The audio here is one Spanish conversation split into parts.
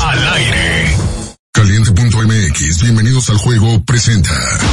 al aire. Caliente.mx, bienvenidos al juego, presenta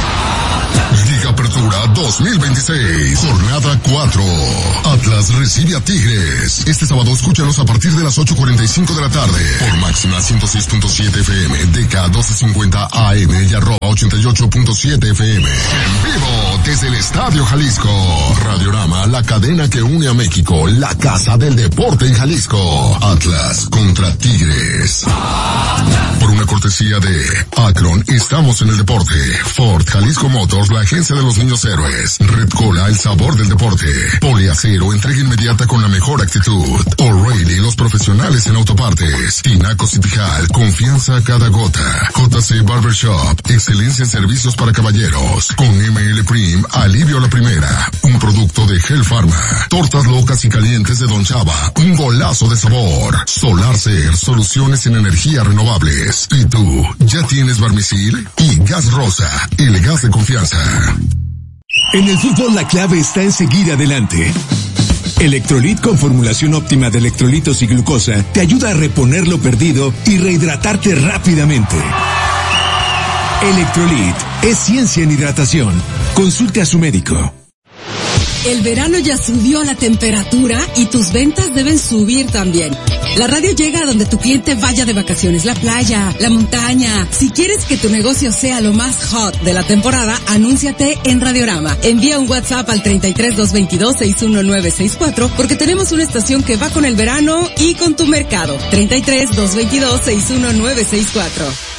Liga Apertura 2026, jornada 4. Atlas recibe a Tigres. Este sábado escúchanos a partir de las 8:45 de la tarde por máxima 106.7 FM, DK 1250 AM y arroba 88.7 FM. En vivo desde el Estadio Jalisco. Radiorama, la cadena que une a México, la casa del deporte en Jalisco. Atlas contra Tigres. Por una cortesía de Akron, estamos en el deporte. Ford, Jalisco Motors, la agencia de los niños héroes. Red Cola, el sabor del deporte. Poliacero, entrega inmediata con la mejor actitud. O'Reilly, los profesionales en autopartes. Tinaco Citijal, confianza a cada gota. JC Barbershop, excelencia en servicios para caballeros. Con ML Prim, alivio a la primera. Un producto de Hell Pharma. Tortas locas y calientes de Don Chava, un golazo de sabor. SolarCer, soluciones en energías renovables. ¿Y tú, ya tienes Barmisil? Y Gas Rosa, el gas de confianza. En el fútbol la clave está en seguir adelante. Electrolit con formulación óptima de electrolitos y glucosa te ayuda a reponer lo perdido y rehidratarte rápidamente. Electrolit es ciencia en hidratación. Consulte a su médico. El verano ya subió la temperatura y tus ventas deben subir también. La radio llega a donde tu cliente vaya de vacaciones, la playa, la montaña. Si quieres que tu negocio sea lo más hot de la temporada, anúnciate en Radiorama. Envía un WhatsApp al 33-222-61964 porque tenemos una estación que va con el verano y con tu mercado. 33-222-61964.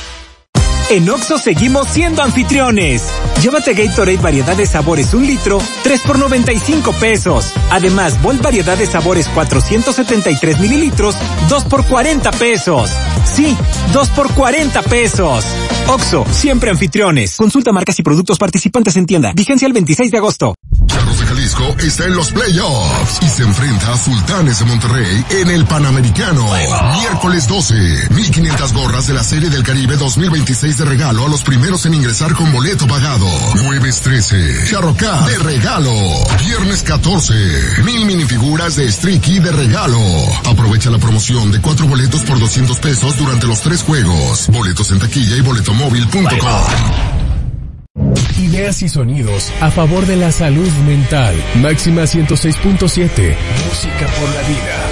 En Oxxo seguimos siendo anfitriones. Llévate Gatorade variedad de sabores 1 litro, 3 por 95 pesos. Además, Volt variedad de sabores 473 mililitros, 2 por 40 pesos. Sí, 2 por 40 pesos. Oxxo, siempre anfitriones. Consulta marcas y productos participantes en tienda. Vigencia el 26 de agosto. Charros de Jalisco está en los playoffs y se enfrenta a Sultanes de Monterrey en el Panamericano. Miércoles 12, 1,500 gorras de la Serie del Caribe 2026 de regalo a los primeros en ingresar con boleto pagado. Jueves 13, Charro K de regalo. Viernes 14, 1,000 minifiguras de Streaky de regalo. Aprovecha la promoción de 4 boletos por 200 pesos durante los 3 juegos. Boletos en taquilla y boletomóvil.com. Ideas y sonidos a favor de la salud mental. Máxima 106.7. Música por la vida.